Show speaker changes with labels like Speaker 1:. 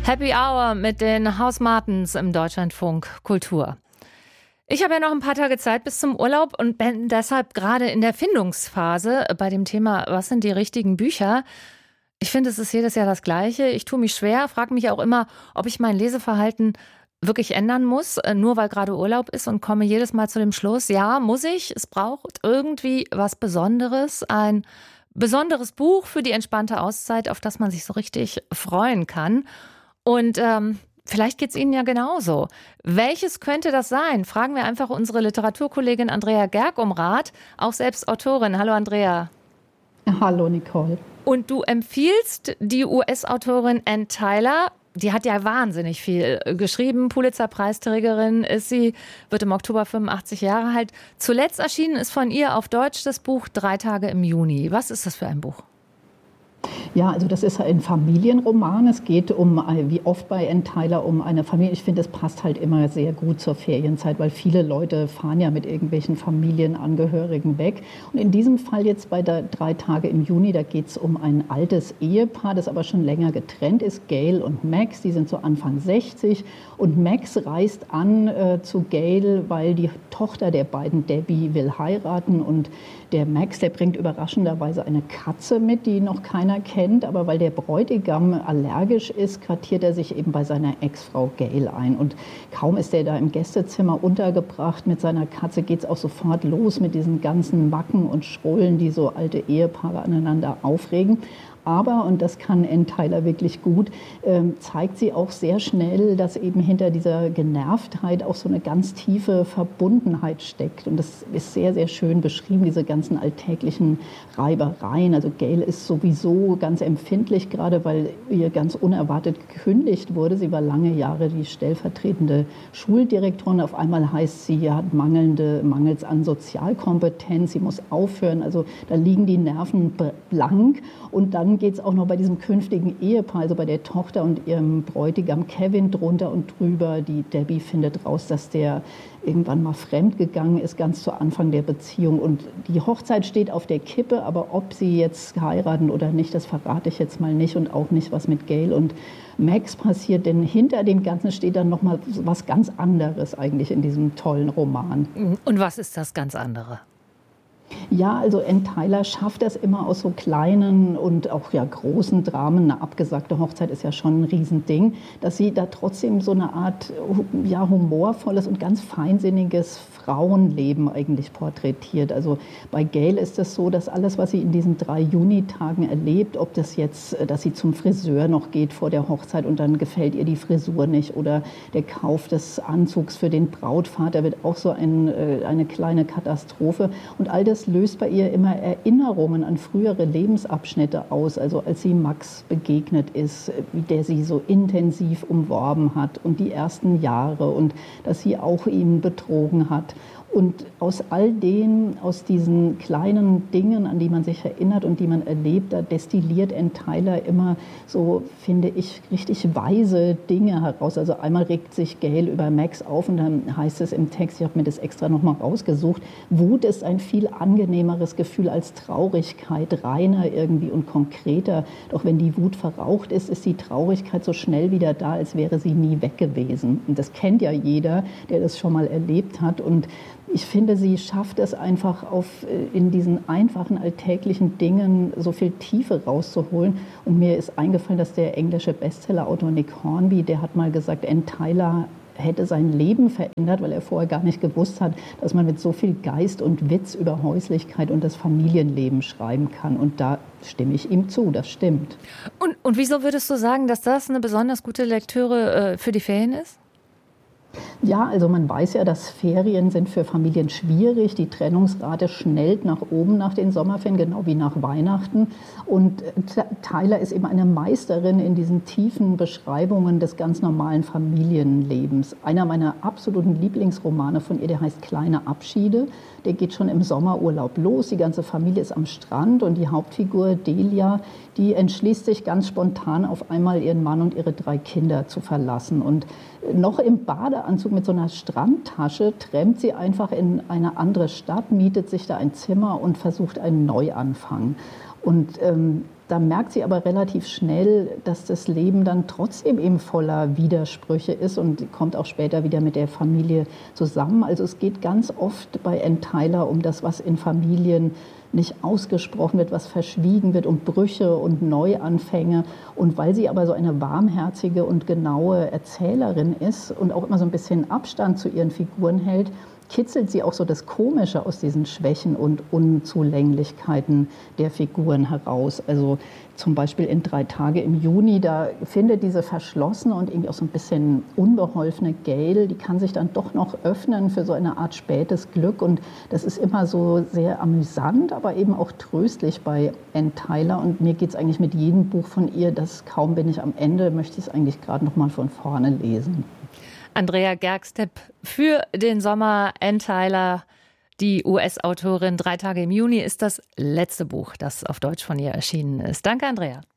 Speaker 1: Happy Hour mit den Haus Martens im Deutschlandfunk Kultur. Ich habe ja noch ein paar Tage Zeit bis zum Urlaub und bin deshalb gerade in der Findungsphase bei dem Thema, was sind die richtigen Bücher? Ich finde, es ist jedes Jahr das Gleiche. Ich tue mich schwer, frage mich auch immer, ob ich mein Leseverhalten wirklich ändern muss, nur weil gerade Urlaub ist, und komme jedes Mal zu dem Schluss, ja, muss ich. Es braucht irgendwie was Besonderes, ein besonderes Buch für die entspannte Auszeit, auf das man sich so richtig freuen kann. Und vielleicht geht es Ihnen ja genauso. Welches könnte das sein? Fragen wir einfach unsere Literaturkollegin Andrea Gerg um Rat, auch selbst Autorin. Hallo Andrea.
Speaker 2: Hallo Nicole.
Speaker 1: Und du empfiehlst die US-Autorin Anne Tyler. Die hat ja wahnsinnig viel geschrieben. Pulitzer-Preisträgerin ist sie, wird im Oktober 85 Jahre alt. Zuletzt erschienen ist von ihr auf Deutsch das Buch 3 Tage im Juni. Was ist das für ein Buch?
Speaker 2: Ja, also das ist ein Familienroman. Es geht wie oft bei Anne Tyler, um eine Familie. Ich finde, es passt halt immer sehr gut zur Ferienzeit, weil viele Leute fahren ja mit irgendwelchen Familienangehörigen weg. Und in diesem Fall jetzt bei der 3 Tage im Juni, da geht es um ein altes Ehepaar, das aber schon länger getrennt ist, Gail und Max. Die sind so Anfang 60 und Max reist an zu Gail, weil die Tochter der beiden, Debbie, will heiraten, und der Max, der bringt überraschenderweise eine Katze mit, die noch keiner kennt, aber weil der Bräutigam allergisch ist, quartiert er sich eben bei seiner Ex-Frau Gail ein. Und kaum ist er da im Gästezimmer untergebracht mit seiner Katze, geht es auch sofort los mit diesen ganzen Macken und Schrullen, die so alte Ehepaare aneinander aufregen. Aber, und das kann Anne Tyler wirklich gut, zeigt sie auch sehr schnell, dass eben hinter dieser Genervtheit auch so eine ganz tiefe Verbundenheit steckt. Und das ist sehr, sehr schön beschrieben, diese ganzen alltäglichen Reibereien. Also Gail ist sowieso ganz empfindlich, gerade weil ihr ganz unerwartet gekündigt wurde. Sie war lange Jahre die stellvertretende Schuldirektorin. Auf einmal heißt sie hat mangels an Sozialkompetenz, sie muss aufhören. Also da liegen die Nerven blank. Und dann geht es auch noch bei diesem künftigen Ehepaar, also bei der Tochter und ihrem Bräutigam Kevin, drunter und drüber. Die Debbie findet raus, dass der irgendwann mal fremdgegangen ist, ganz zu Anfang der Beziehung. Und die Hochzeit steht auf der Kippe, aber ob sie jetzt heiraten oder nicht, das verrate ich jetzt mal nicht, und auch nicht, was mit Gail und Max passiert. Denn hinter dem Ganzen steht dann noch mal was ganz anderes eigentlich in diesem tollen Roman.
Speaker 1: Und was ist das ganz andere?
Speaker 2: Ja, also Anne Tyler schafft es immer aus so kleinen und auch ja großen Dramen. Eine abgesagte Hochzeit ist ja schon ein Riesending, dass sie da trotzdem so eine Art ja, humorvolles und ganz feinsinniges Frauenleben eigentlich porträtiert. Also bei Gail ist es so, dass alles, was sie in diesen 3 Junitagen erlebt, ob das jetzt, dass sie zum Friseur noch geht vor der Hochzeit und dann gefällt ihr die Frisur nicht, oder der Kauf des Anzugs für den Brautvater wird auch so eine kleine Katastrophe. Und all das löst bei ihr immer Erinnerungen an frühere Lebensabschnitte aus. Also als sie Max begegnet ist, wie der sie so intensiv umworben hat, und die ersten Jahre, und dass sie auch ihn betrogen hat. Und aus diesen kleinen Dingen, an die man sich erinnert und die man erlebt, da destilliert Anne Tyler immer so, finde ich, richtig weise Dinge heraus. Also einmal regt sich Gail über Max auf, und dann heißt es im Text, ich habe mir das extra nochmal rausgesucht, Wut ist ein viel angenehmeres Gefühl als Traurigkeit, reiner irgendwie und konkreter. Doch wenn die Wut verraucht ist, ist die Traurigkeit so schnell wieder da, als wäre sie nie weg gewesen. Und das kennt ja jeder, der das schon mal erlebt hat. Und ich finde, sie schafft es einfach, in diesen einfachen alltäglichen Dingen so viel Tiefe rauszuholen. Und mir ist eingefallen, dass der englische Bestsellerautor Nick Hornby, der hat mal gesagt, Anne Tyler hätte sein Leben verändert, weil er vorher gar nicht gewusst hat, dass man mit so viel Geist und Witz über Häuslichkeit und das Familienleben schreiben kann. Und da stimme ich ihm zu, das stimmt.
Speaker 1: Und wieso würdest du sagen, dass das eine besonders gute Lektüre für die Ferien ist?
Speaker 2: Ja, also man weiß ja, dass Ferien sind für Familien schwierig. Die Trennungsrate schnellt nach oben nach den Sommerferien, genau wie nach Weihnachten. Und Tyler ist eben eine Meisterin in diesen tiefen Beschreibungen des ganz normalen Familienlebens. Einer meiner absoluten Lieblingsromane von ihr, der heißt Kleine Abschiede. Der geht schon im Sommerurlaub los. Die ganze Familie ist am Strand und die Hauptfigur Delia, die entschließt sich ganz spontan auf einmal ihren Mann und ihre 3 Kinder zu verlassen. Und noch im Badeanzug mit so einer Strandtasche trampt sie einfach in eine andere Stadt, mietet sich da ein Zimmer und versucht einen Neuanfang. Und da merkt sie aber relativ schnell, dass das Leben dann trotzdem eben voller Widersprüche ist und kommt auch später wieder mit der Familie zusammen. Also es geht ganz oft bei Anne Tyler um das, was in Familien nicht ausgesprochen wird, was verschwiegen wird, um Brüche und Neuanfänge. Und weil sie aber so eine warmherzige und genaue Erzählerin ist und auch immer so ein bisschen Abstand zu ihren Figuren hält, kitzelt sie auch so das Komische aus diesen Schwächen und Unzulänglichkeiten der Figuren heraus. Also zum Beispiel in 3 Tage im Juni, da findet diese verschlossene und irgendwie auch so ein bisschen unbeholfene Gail, die kann sich dann doch noch öffnen für so eine Art spätes Glück. Und das ist immer so sehr amüsant, aber eben auch tröstlich bei Anne Tyler. Und mir geht es eigentlich mit jedem Buch von ihr, dass kaum bin ich am Ende, möchte ich es eigentlich gerade noch mal von vorne lesen.
Speaker 1: Andrea Gergstepp für den Sommer. Anne Tyler, die US-Autorin. 3 Tage im Juni ist das letzte Buch, das auf Deutsch von ihr erschienen ist. Danke, Andrea.